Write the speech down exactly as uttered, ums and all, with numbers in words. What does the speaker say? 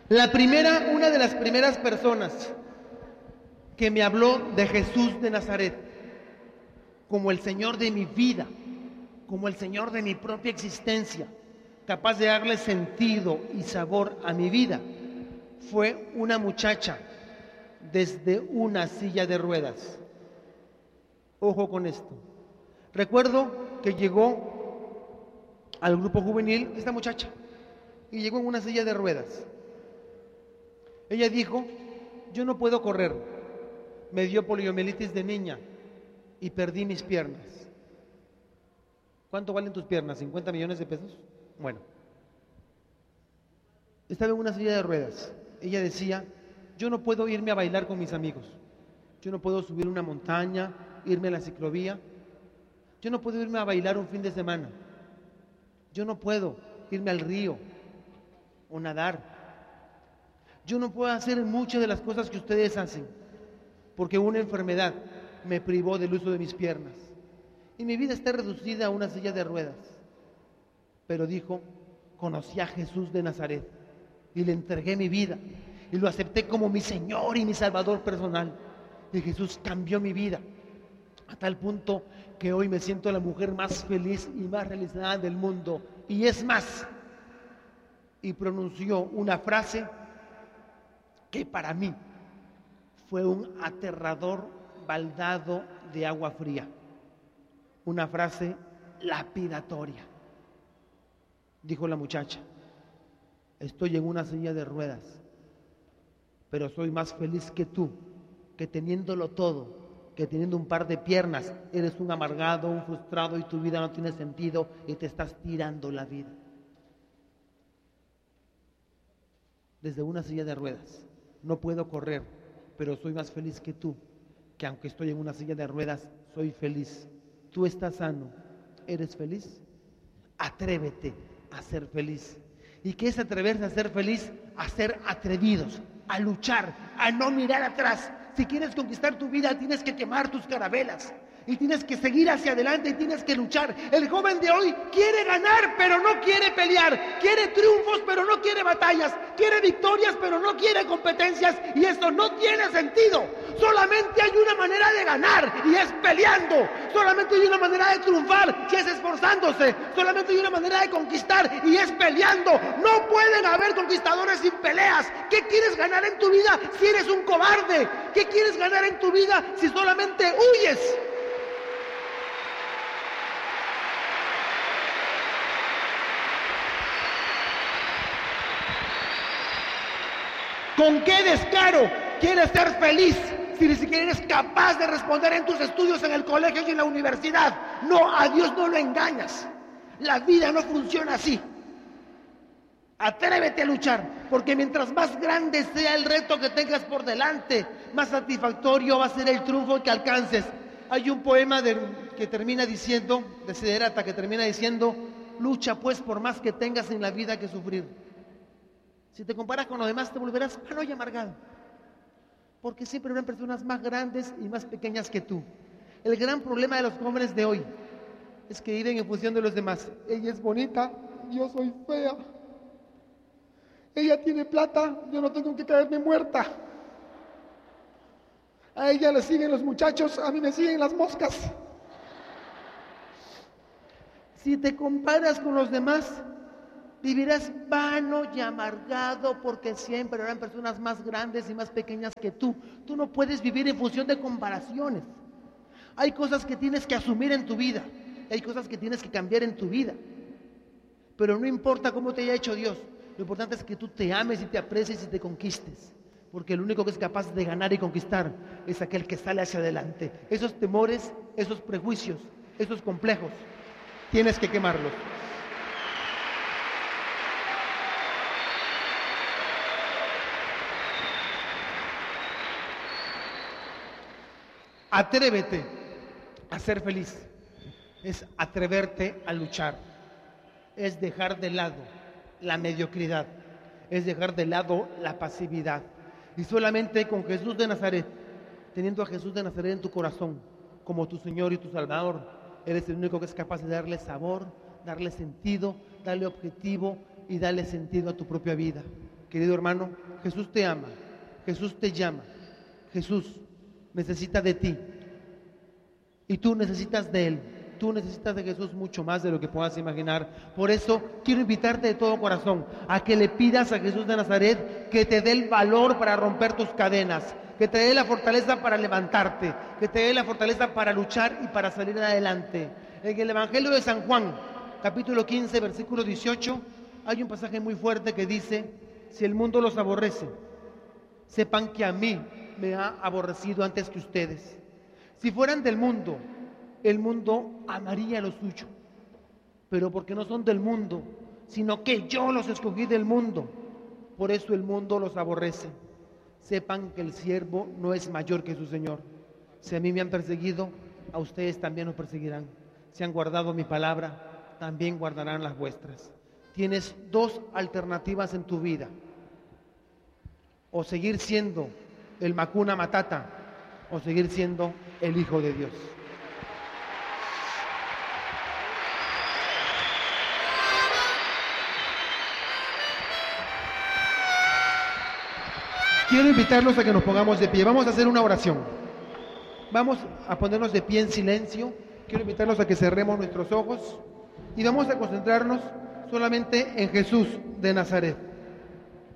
La primera, una de las primeras personas que me habló de Jesús de Nazaret como el Señor de mi vida, como el Señor de mi propia existencia, capaz de darle sentido y sabor a mi vida, fue una muchacha desde una silla de ruedas. Ojo con esto. Recuerdo que llegó al grupo juvenil esta muchacha y llegó en una silla de ruedas. Ella dijo: yo no puedo correr, me dio poliomielitis de niña y perdí mis piernas. ¿Cuánto valen tus piernas? ¿cincuenta millones de pesos? Bueno, estaba en una silla de ruedas. Ella decía: yo no puedo irme a bailar con mis amigos, yo no puedo subir una montaña, irme a la ciclovía, yo no puedo irme a bailar un fin de semana, yo no puedo irme al río o nadar, yo no puedo hacer muchas de las cosas que ustedes hacen, porque una enfermedad me privó del uso de mis piernas y mi vida está reducida a una silla de ruedas. Pero dijo: conocí a Jesús de Nazaret y le entregué mi vida y lo acepté como mi Señor y mi Salvador personal, y Jesús cambió mi vida a tal punto que hoy me siento la mujer más feliz y más realizada del mundo. Y es más, y pronunció una frase que para mí fue un aterrador baldado de agua fría, una frase lapidatoria. Dijo la muchacha: estoy en una silla de ruedas, pero soy más feliz que tú, que teniéndolo todo, que teniendo un par de piernas, eres un amargado, un frustrado y tu vida no tiene sentido y te estás tirando la vida. Desde una silla de ruedas. No puedo correr, pero soy más feliz que tú, que aunque estoy en una silla de ruedas, soy feliz. Tú estás sano, ¿eres feliz? Atrévete a ser feliz. ¿Y qué es atreverse a ser feliz? A ser atrevidos, a luchar, a no mirar atrás. Si quieres conquistar tu vida, tienes que quemar tus carabelas y tienes que seguir hacia adelante y tienes que luchar. El joven de hoy quiere ganar, pero no quiere pelear. Quiere triunfos, pero no quiere batallas. Quiere victorias, pero no quiere competencias. Y eso no tiene sentido. Solamente hay una manera de ganar y es peleando. Solamente hay una manera de triunfar y es esforzándose. Solamente hay una manera de conquistar y es peleando. No pueden haber conquistadores sin peleas. ¿Qué quieres ganar en tu vida si eres un cobarde? ¿Qué quieres ganar en tu vida si solamente huyes? ¿Con qué descaro quieres ser feliz si ni siquiera eres capaz de responder en tus estudios en el colegio y en la universidad? No, a Dios no lo engañas. La vida no funciona así. Atrévete a luchar, porque mientras más grande sea el reto que tengas por delante, más satisfactorio va a ser el triunfo que alcances. Hay un poema de, que termina diciendo, de Siddhartha, que termina diciendo: lucha pues por más que tengas en la vida que sufrir. Si te comparas con los demás, te volverás malo y amargado, porque siempre habrán personas más grandes y más pequeñas que tú. El gran problema de los jóvenes de hoy es que viven en función de los demás. Ella es bonita, yo soy fea. Ella tiene plata, yo no tengo que caerme muerta. A ella le siguen los muchachos, a mí me siguen las moscas. Si te comparas con los demás, vivirás vano y amargado, porque siempre habrán personas más grandes y más pequeñas que tú. Tú no puedes vivir en función de comparaciones. Hay cosas que tienes que asumir en tu vida, hay cosas que tienes que cambiar en tu vida. Pero no importa cómo te haya hecho Dios, lo importante es que tú te ames y te aprecies y te conquistes, porque el único que es capaz de ganar y conquistar es aquel que sale hacia adelante. Esos temores, esos prejuicios, esos complejos, tienes que quemarlos. Atrévete a ser feliz, es atreverte a luchar, es dejar de lado la mediocridad, es dejar de lado la pasividad. Y solamente con Jesús de Nazaret, teniendo a Jesús de Nazaret en tu corazón como tu Señor y tu Salvador, eres el único que es capaz de darle sabor, darle sentido, darle objetivo y darle sentido a tu propia vida. Querido hermano, Jesús te ama, Jesús te llama, Jesús necesita de ti y tú necesitas de Él. Tú necesitas de Jesús mucho más de lo que puedas imaginar. Por eso quiero invitarte de todo corazón a que le pidas a Jesús de Nazaret que te dé el valor para romper tus cadenas, que te dé la fortaleza para levantarte, que te dé la fortaleza para luchar y para salir adelante. En el Evangelio de San Juan, capítulo quince, versículo dieciocho, hay un pasaje muy fuerte que dice: si el mundo los aborrece, sepan que a mí me ha aborrecido antes que ustedes. Si fueran del mundo, el mundo amaría lo suyo, pero porque no son del mundo, sino que yo los escogí del mundo, por eso el mundo los aborrece. Sepan que el siervo no es mayor que su Señor. Si a mí me han perseguido, a ustedes también los perseguirán. Si han guardado mi palabra, también guardarán las vuestras. Tienes dos alternativas en tu vida: o seguir siendo el Hakuna Matata, o seguir siendo el Hijo de Dios. Quiero invitarlos a que nos pongamos de pie. Vamos a hacer una oración. Vamos a ponernos de pie en silencio. Quiero invitarlos a que cerremos nuestros ojos y vamos a concentrarnos solamente en Jesús de Nazaret.